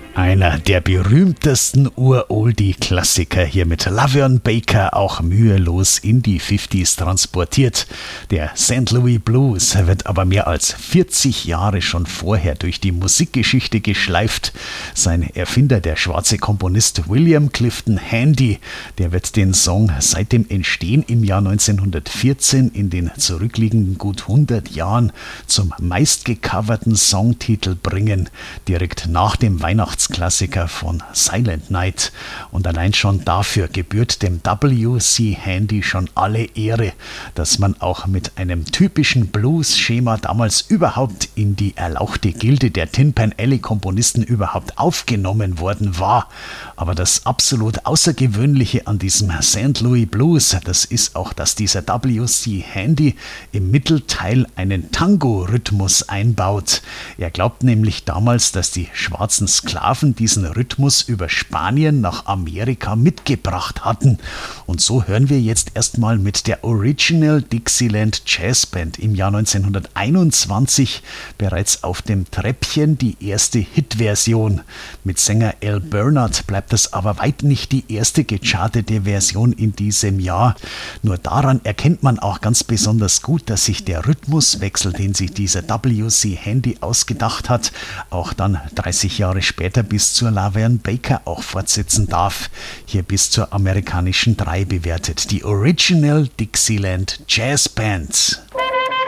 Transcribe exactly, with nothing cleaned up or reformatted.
Einer der berühmtesten Ur-Oldie-Klassiker hier mit Laverne Baker auch mühelos in die fünfziger transportiert. Der Saint Louis Blues wird aber mehr als vierzig Jahre schon vorher durch die Musikgeschichte geschleift. Sein Erfinder, der schwarze Komponist William Clifton Handy, der wird den Song seit dem Entstehen im Jahr neunzehnhundertvierzehn in den zurückliegenden gut hundert Jahren zum meistgecoverten Songtitel bringen, direkt nach dem Weihnachts Klassiker von Silent Night. Und allein schon dafür gebührt dem W C Handy schon alle Ehre, dass man auch mit einem typischen Blues-Schema damals überhaupt in die erlauchte Gilde der Tin Pan Alley Komponisten überhaupt aufgenommen worden war. Aber das absolut Außergewöhnliche an diesem Saint Louis Blues, das ist auch, dass dieser W C Handy im Mittelteil einen Tango-Rhythmus einbaut. Er glaubt nämlich damals, dass die schwarzen Sklaven diesen Rhythmus über Spanien nach Amerika mitgebracht hatten. Und so hören wir jetzt erstmal mit der Original Dixieland Jazz Band im Jahr neunzehnhunderteinundzwanzig bereits auf dem Treppchen die erste Hitversion. Mit Sänger Al Bernard bleibt das aber weit nicht die erste gechartete Version in diesem Jahr. Nur daran erkennt man auch ganz besonders gut, dass sich der Rhythmuswechsel, den sich dieser W C Handy ausgedacht hat, auch dann dreißig Jahre später bis zur Laverne Baker auch fortsetzen darf. Hier bis zur amerikanischen drei bewertet. Die Original Dixieland Jazz Band.